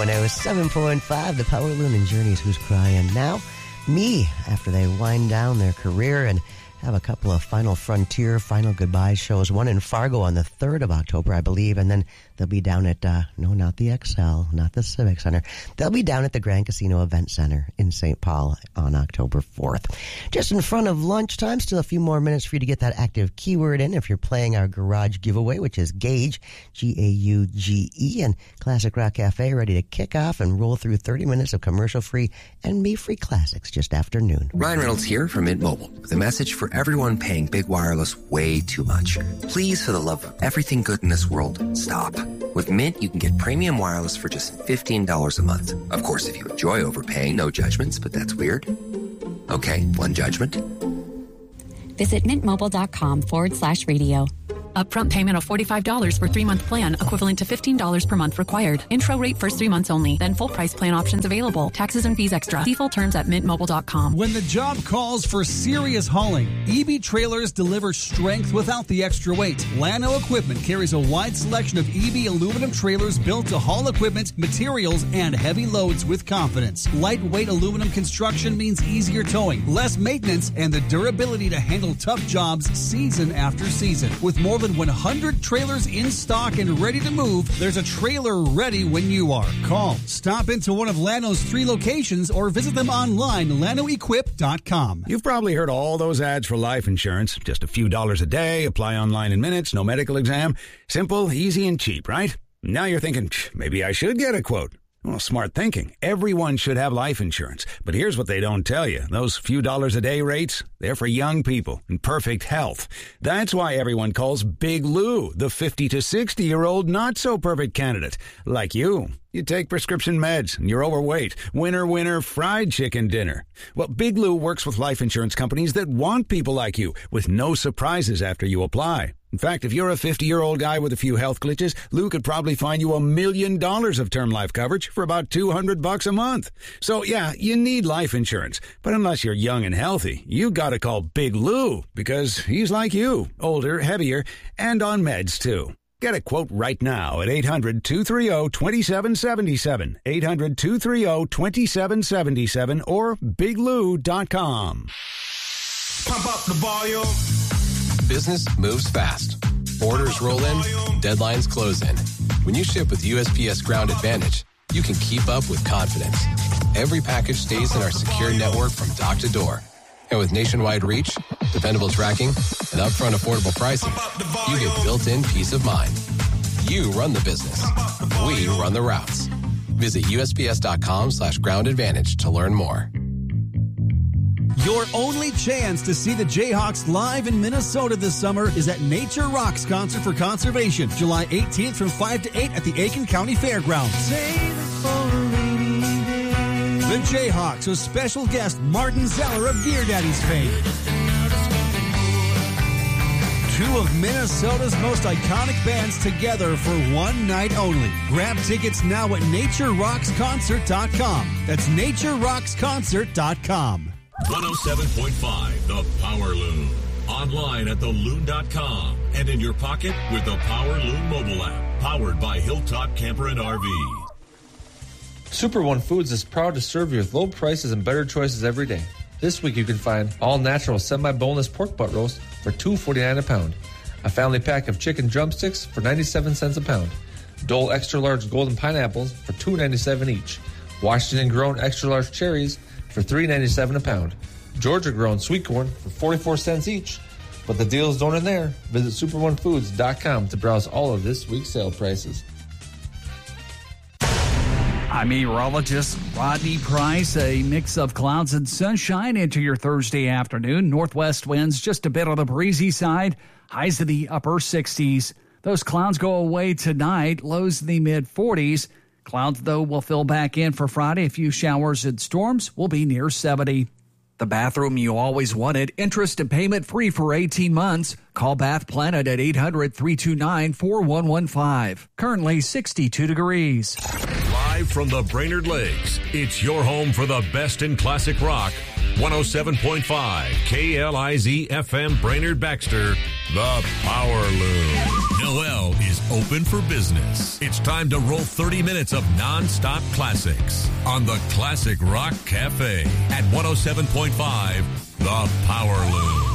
107.5, the Power Loon and Journeys Who's Crying Now. Me, after they wind down their career and have a couple of Final Frontier, Final Goodbye shows, one in Fargo on the 3rd of October, I believe, and then they'll be down at, no, not the XL, not the Civic Center. They'll be down at the Grand Casino Event Center in St. Paul on October 4th. Just in front of lunchtime, still a few more minutes for you to get that active keyword in if you're playing our garage giveaway, which is Gauge, G-A-U-G-E, and Classic Rock Cafe ready to kick off and roll through 30 minutes of commercial-free and me-free classics just after noon. Ryan Reynolds here from Mint Mobile with a message for everyone paying big wireless way too much. Please, for the love of everything good in this world, stop. With Mint, you can get premium wireless for just $15 a month. Of course, if you enjoy overpaying, no judgments, but that's weird. Okay, one judgment. Visit mintmobile.com/radio. Upfront payment of $45 for 3-month plan, equivalent to $15 per month required. Intro rate first 3 months only. Then full price plan options available. Taxes and fees extra. See full terms at mintmobile.com. When the job calls for serious hauling, EB Trailers deliver strength without the extra weight. Llano Equipment carries a wide selection of EB aluminum trailers built to haul equipment, materials, and heavy loads with confidence. Lightweight aluminum construction means easier towing, less maintenance, and the durability to handle tough jobs season after season. With more than 100 trailers in stock and ready to move, there's a trailer ready when you are. Call, stop into one of Llano's 3 locations, or visit them online, LanoEquip.com. You've probably heard all those ads for life insurance. Just a few dollars a day, apply online in minutes, no medical exam. Simple, easy, and cheap, right? Now you're thinking, maybe I should get a quote. Well, smart thinking. Everyone should have life insurance. But here's what they don't tell you. Those few dollars a day rates, they're for young people in perfect health. That's why everyone calls Big Lou the 50 to 60-year-old not-so-perfect candidate. Like you. You take prescription meds and you're overweight. Winner, winner, fried chicken dinner. Well, Big Lou works with life insurance companies that want people like you with no surprises after you apply. In fact, if you're a 50-year-old guy with a few health glitches, Lou could probably find you $1 million of term life coverage for about $200 a month. So, yeah, you need life insurance. But unless you're young and healthy, you gotta call Big Lou, because he's like you, older, heavier, and on meds, too. Get a quote right now at 800-230-2777, 800-230-2777, or biglou.com. Pump up the volume. Business moves fast. Orders roll in, deadlines close in. When you ship with USPS Ground Advantage, you can keep up with confidence. Every package stays in our secure network from dock to door. And with nationwide reach, dependable tracking, and upfront affordable pricing, you get built-in peace of mind. You run the business. We run the routes. Visit USPS.com/Ground Advantage to learn more. Your only chance to see the Jayhawks live in Minnesota this summer is at Nature Rocks Concert for Conservation, July 18th from 5 to 8 at the Aiken County Fairgrounds. The Jayhawks with special guest Martin Zeller of Gear Daddy's fame. 2 of Minnesota's most iconic bands together for one night only. Grab tickets now at NatureRocksConcert.com. That's NatureRocksConcert.com. 107.5 The Power Loon. Online at theloon.com and in your pocket with the Power Loon mobile app. Powered by Hilltop Camper and RV. Super One Foods is proud to serve you with low prices and better choices every day. This week you can find all-natural semi-boneless pork butt roast for $2.49 a pound. A family pack of chicken drumsticks for 97 cents a pound. Dole extra-large golden pineapples for $2.97 each. Washington-grown extra-large cherries for $3.97 a pound. Georgia-grown sweet corn for 44 cents each. But the deals don't end there. Visit superonefoods.com to browse all of this week's sale prices. I'm meteorologist Rodney Price. A mix of clouds and sunshine into your Thursday afternoon. Northwest winds just a bit on the breezy side. Highs to the upper 60s. Those clouds go away tonight. Lows in the mid-40s. Clouds, though, will fill back in for Friday. A few showers and storms will be near 70. The bathroom you always wanted. Interest and payment free for 18 months. Call Bath Planet at 800-329-4115. Currently 62 degrees. Live from the Brainerd Lakes, it's your home for the best in classic rock, 107.5 KLIZ FM Brainerd Baxter, the Power Loom. Noel is open for business. It's time to roll 30 minutes of non-stop classics on the Classic Rock Cafe at 107.5 The Power Loom.